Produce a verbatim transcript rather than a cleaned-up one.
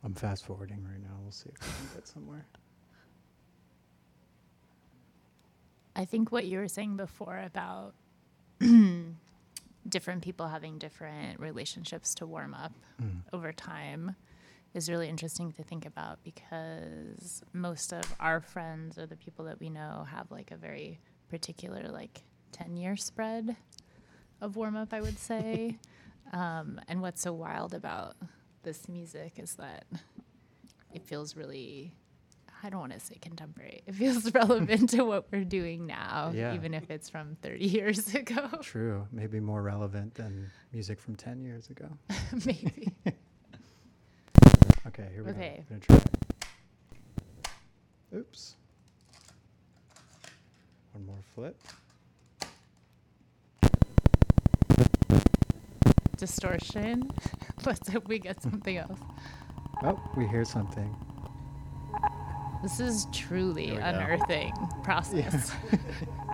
I'm fast forwarding right now. We'll see if we can get somewhere. I think what you were saying before about different people having different relationships to warm up Mm. over time is really interesting to think about, because most of our friends or the people that we know have like a very particular like ten year spread of warm up, I would say. um, and what's so wild about this music is that it feels really, I don't want to say contemporary. It feels relevant to what we're doing now, Yeah. even if it's from thirty years ago. True. Maybe more relevant than music from ten years ago. Maybe. Okay, here we Okay. go. I'm going to try. Oops. One more flip. Distortion. Let's hope we get something else. Oh, we hear something. This is truly Here we go. unearthing process.